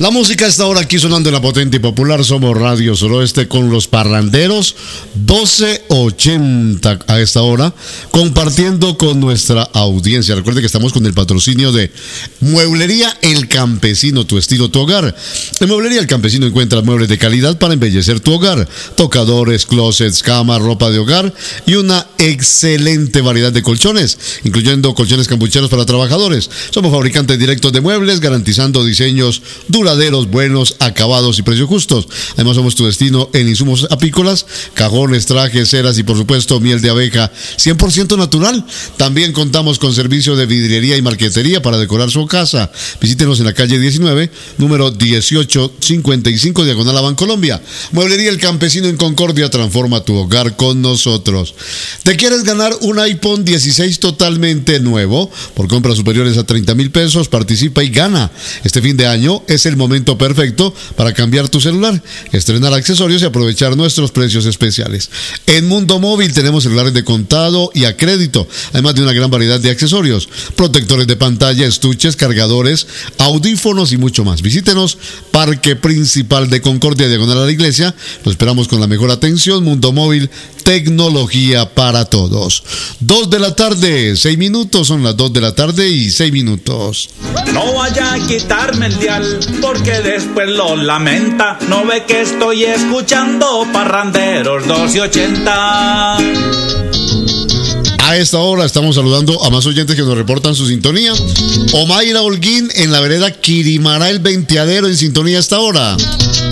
La música está ahora aquí sonando en la potente y popular. Somos Radio Suroeste con los parranderos 1280 a esta hora, compartiendo con nuestra audiencia. Recuerde que estamos con el patrocinio de Mueblería El Campesino, tu estilo, tu hogar. En Mueblería El Campesino encuentras muebles de calidad para embellecer tu hogar, tocadores, closets, camas, ropa de hogar y una excelente variedad de colchones, incluyendo colchones campucheros para trabajadores. Somos fabricantes directos de muebles, garantizando diseños duraderos, buenos, acabados y precios justos. Además, somos tu destino en insumos apícolas, cajones, trajes, ceras y por supuesto miel de abeja 100% natural. También contamos con servicio de vidriería y marquetería para decorar su casa. Visítenos en la calle 19, número 1855, diagonal a Bancolombia. Mueblería El Campesino en Concordia, transforma tu hogar con nosotros. ¿Te quieres ganar un iPhone 16 totalmente nuevo? Por compras superiores a 30,000 pesos, participa y gana. Este fin de año es el momento perfecto para cambiar tu celular, estrenar accesorios y aprovechar nuestros precios especiales. En Mundo Móvil tenemos celulares de contado y a crédito, además de una gran variedad de accesorios, protectores de pantalla, estuches, cargadores, audífonos y mucho más. Visítenos, Parque Principal de Concordia, diagonal a la iglesia. Los esperamos con la mejor atención. Mundo Móvil, tecnología para todos. 2 de la tarde, 6 minutos, son las 2 de la tarde y 6 minutos. No vaya a quitarme el dial, porque después lo lamenta. No ve que estoy escuchando Parranderos 1280. A esta hora estamos saludando a más oyentes que nos reportan su sintonía. Omaira Holguín en la vereda Quirimará, el Venteadero, en sintonía a esta hora.